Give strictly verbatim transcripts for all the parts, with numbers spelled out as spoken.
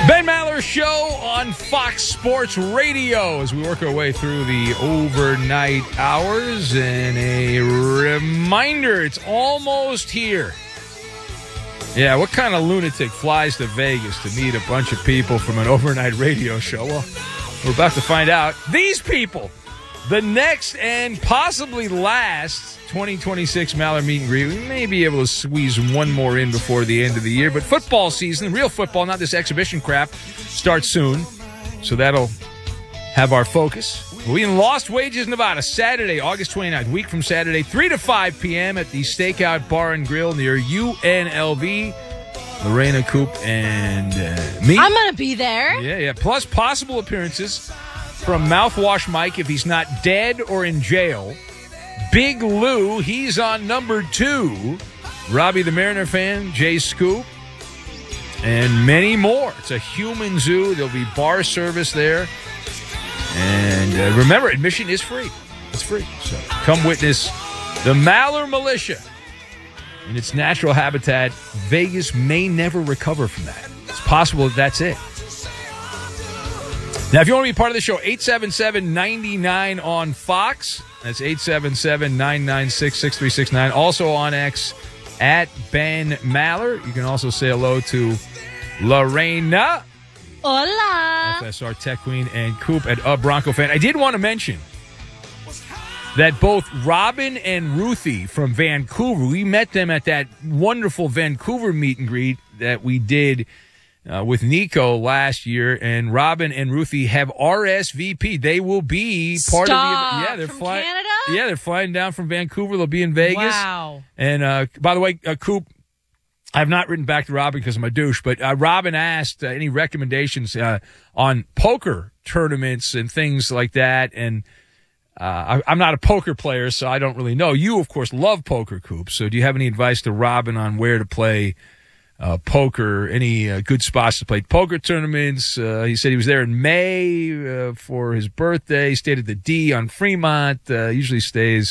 Ben Maller Show on Fox Sports Radio as we work our way through the overnight hours. And a reminder, it's almost here. Yeah, what kind of lunatic flies to Vegas to meet a bunch of people from an overnight radio show? Well, we're about to find out. These people, the next and possibly last twenty twenty-six Maller Meet and Greet. We may be able to squeeze one more in before the end of the year, but football season, real football, not this exhibition crap, starts soon. So that'll have our focus. We in Lost Wages, Nevada, Saturday, August twenty-ninth, week from Saturday, three to five p.m. at the Stakeout Bar and Grill near U N L V. Lorena, Coop, and uh, me. I'm going to be there. Yeah, yeah. Plus possible appearances from Mouthwash Mike if he's not dead or in jail. Big Lou, he's on number two. Robbie the Mariner fan, Jay Scoop, and many more. It's a human zoo. There'll be bar service there. And uh, remember, admission is free. It's free. So come witness the Maller Militia in its natural habitat. Vegas may never recover from that. It's possible that that's it. Now, if you want to be part of the show, eight seven seven, nine nine on Fox. That's eight seven seven, nine nine six, six three six nine. Also on X, at Ben Maller. You can also say hello to Lorena. Hola. F S R Tech Queen, and Coop at A Bronco Fan. I did want to mention that both Robin and Ruthie from Vancouver, we met them at that wonderful Vancouver meet and greet that we did uh, with Nico last year, and Robin and Ruthie have R S V P. They will be part Stop. of the... Yeah, they're From flying. Canada? Yeah, they're flying down from Vancouver. They'll be in Vegas. Wow. And uh, by the way, uh, Coop, I have not written back to Robin because I'm a douche, but uh, Robin asked uh, any recommendations uh, on poker tournaments and things like that. And uh, I, I'm not a poker player, so I don't really know. You, of course, love poker, Coop. So do you have any advice to Robin on where to play uh, poker, any uh, good spots to play poker tournaments? Uh, he said he was there in May uh, for his birthday. He stayed at the D on Fremont. Uh, usually stays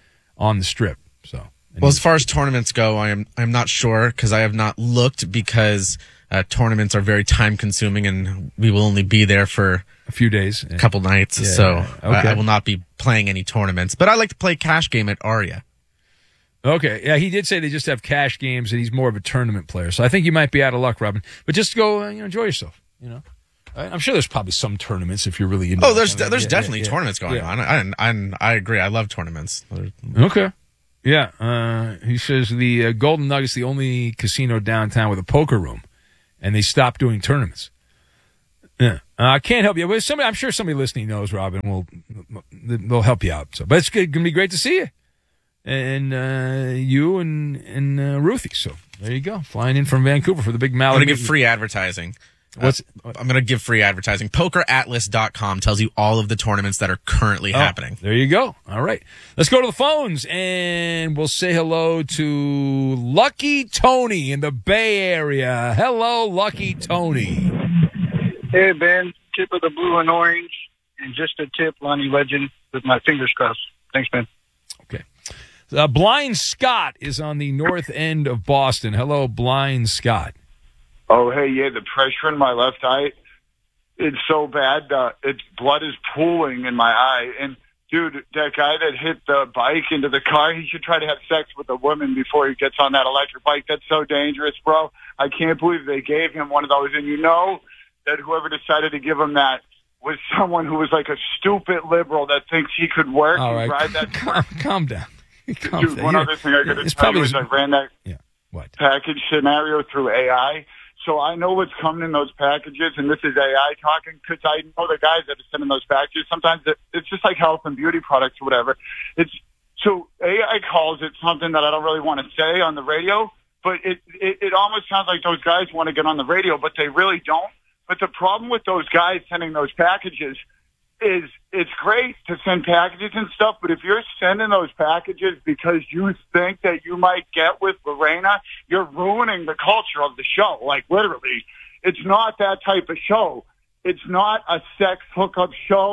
on the Strip. So. Well, as far as tournaments go, I am I'm not sure because I have not looked because uh, tournaments are very time consuming and we will only be there for a few days, a couple nights. Yeah, so okay. I, I will not be playing any tournaments. But I like to play cash game at Aria. Okay, yeah, he did say they just have cash games and he's more of a tournament player. So I think you might be out of luck, Robin. But just go, uh, you know, enjoy yourself. You know, I'm sure there's probably some tournaments if you're really into. Oh, there's I mean, there's yeah, definitely yeah, yeah. tournaments going yeah. on. I, I I agree. I love tournaments. Okay. Yeah, uh, he says the uh, Golden Nugget's the only casino downtown with a poker room, and they stopped doing tournaments. Yeah, I uh, can't help you. But somebody, I'm sure somebody listening knows, Robin. Will they'll help you out. So, but it's going to be great to see you, and uh, you and and uh, Ruthie. So there you go, flying in from Vancouver for the big Maller. I'm going to give free advertising. What's uh, I'm going to give free advertising. poker atlas dot com tells you all of the tournaments that are currently oh, happening. There you go. All right. Let's go to the phones, and we'll say hello to Lucky Tony in the Bay Area. Hello, Lucky Tony. Hey, Ben. Tip of the blue and orange, and just a tip, Lonnie Legend, with my fingers crossed. Thanks, Ben. Okay. Uh, Blind Scott is on the north end of Boston. Hello, Blind Scott. Oh, hey, yeah, the pressure in my left eye, it's so bad. Uh, it's blood is pooling in my eye. And, dude, that guy that hit the bike into the car, he should try to have sex with a woman before he gets on that electric bike. That's so dangerous, bro. I can't believe they gave him one of those. And you know that whoever decided to give him that was someone who was like a stupid liberal that thinks he could work All and right. ride that. Calm, calm down. Calm Dude, down. one You're, other thing I got to it's tell you probably is I ran that yeah. What? package scenario through A I. So I know what's coming in those packages, and this is A I talking, because I know the guys that are sending those packages. Sometimes it, it's just like health and beauty products or whatever. It's so A I calls it something that I don't really want to say on the radio, but it, it, it almost sounds like those guys want to get on the radio, but they really don't. But the problem with those guys sending those packages is it's great to send packages and stuff, but if you're sending those packages because you think that you might get with Lorena, you're ruining the culture of the show. Like, literally, it's not that type of show. It's not a sex hookup show.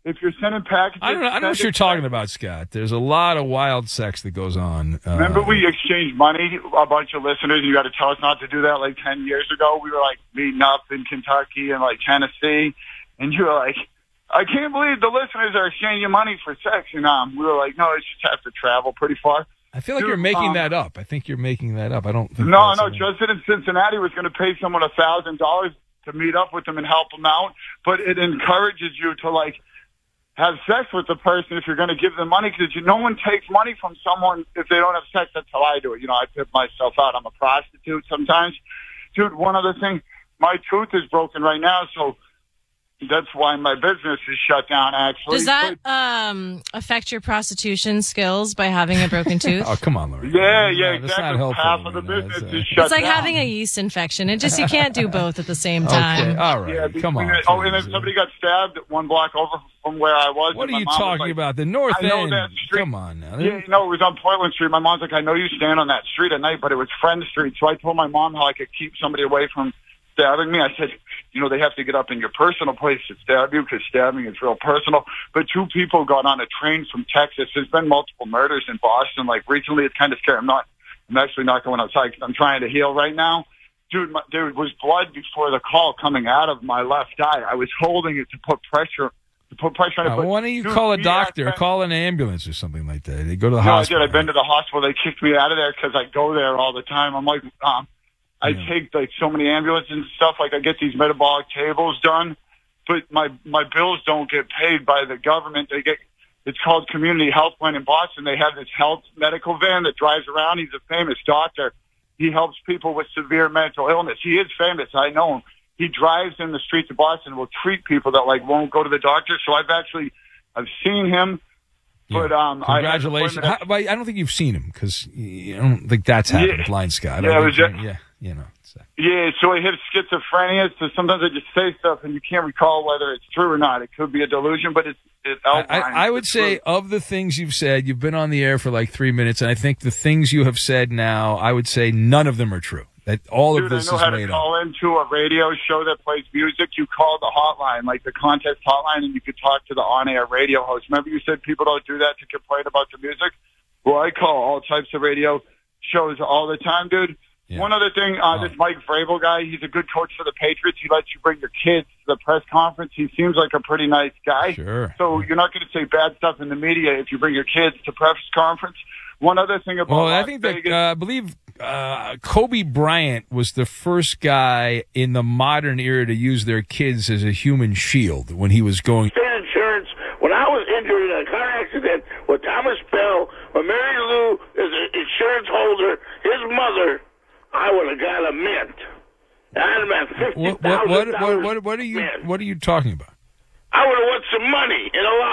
if you're sending packages, I don't know. I don't know what you're talking about, Scott. There's a lot of wild sex that goes on. Uh, Remember we exchanged money, a bunch of listeners, and you got to tell us not to do that like ten years ago. We were like meeting up in Kentucky and like Tennessee, and you were like, I can't believe the listeners are exchanging money for sex. And um, we were like, no, it's just have to travel pretty far. I feel like Dude, you're making um, that up. I think you're making that up. I don't think No, that's no, a- Justin in Cincinnati was going to pay someone a thousand dollars to meet up with them and help them out, but it encourages you to like have sex with the person if you're going to give them money, because no one takes money from someone if they don't have sex. That's how I do it. You know, I tip myself out. I'm a prostitute sometimes. Dude, one other thing, my tooth is broken right now, so that's why my business is shut down, actually. Does that um, affect your prostitution skills by having a broken tooth? Oh, come on, Lorraine. Yeah, yeah, No, that's exactly. not helpful, Half of the Lorraine. business That's, uh, is shut It's like down. having a yeast infection. It just you can't do both at the same time. Okay, all right. Yeah, Come on. Oh, and then please. somebody got stabbed one block over from where I was. What and are my you mom was talking like, about? The North I know End. that street. Come on now. Yeah, you know, it was on Portland Street. My mom's like, I know you stand on that street at night, but it was Friend Street. So I told my mom how I could keep somebody away from stabbing me. I said, you know, they have to get up in your personal place to stab you because stabbing is real personal. But two people got on a train from Texas. There's been multiple murders in Boston. Like recently, it's kind of scary. I'm not, I'm actually not going outside because I'm trying to heal right now. Dude, my, there was blood before the call coming out of my left eye. I was holding it to put pressure, to put pressure on it. Uh, but, why don't you dude, call a we doctor, had- call an ambulance or something like that? They go to the No, I hospital. did. I've been to the hospital. They kicked me out of there because I go there all the time. I'm like, um, I Yeah. take like so many ambulances and stuff. Like I get these metabolic tables done, but my my bills don't get paid by the government. They get it's called Community Health Plan in Boston. They have this health medical van that drives around. He's a famous doctor. He helps people with severe mental illness. He is famous. I know him. He drives in the streets of Boston and will treat people that like won't go to the doctor. So I've actually I've seen him. But um, Congratulations. I, had an How, but I don't think you've seen him because I don't think that's happened, Yeah. Blind Scott. Yeah, I it was think- just- yeah, you know. So. Yeah, so I have schizophrenia, so sometimes I just say stuff and you can't recall whether it's true or not. It could be a delusion, but it's it I, outlines. I would the say truth. of the things you've said, you've been on the air for like three minutes, and I think the things you have said now, I would say none of them are true. That all Dude, of this I know is how to made up. call into a radio show that plays music. You call the hotline, like the contest hotline, and you could talk to the on-air radio host. Remember you said people don't do that to complain about the music? Well, I call all types of radio shows all the time, dude. Yeah. One other thing, uh, Oh. this Mike Vrabel guy, he's a good coach for the Patriots. He lets you bring your kids to the press conference. He seems like a pretty nice guy. Sure. So you're not going to say bad stuff in the media if you bring your kids to press conference. One other thing about Well, I Las think that Vegas, uh, I believe uh, Kobe Bryant was the first guy in the modern era to use their kids as a human shield when he was going. State insurance, when I was injured in a car accident with Thomas Bell, when Mary Lou is an insurance holder, his mother, I would have got a mint. I'd have been fifty What thousand what dollars what what, what are you mint. what are you talking about? I would have won some money in a lot.